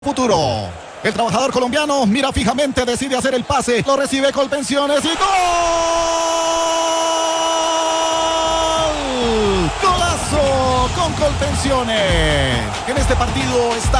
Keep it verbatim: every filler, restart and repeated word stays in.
futuro. El trabajador colombiano mira fijamente, decide hacer el pase, lo recibe Colpensiones y ¡gol! ¡Golazo con Colpensiones! En este partido está